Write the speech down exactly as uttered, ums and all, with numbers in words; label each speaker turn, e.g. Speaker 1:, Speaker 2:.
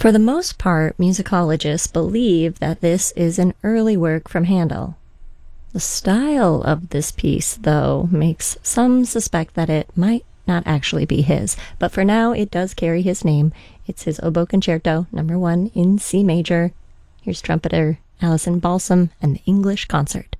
Speaker 1: For the most part, musicologists believe that this is an early work from Handel. The style of this piece, though, makes some suspect that it might not actually be his, but for now it does carry his name. It's his Oboe Concerto, number one in C major. Here's trumpeter Alison Balsam and the English Concert.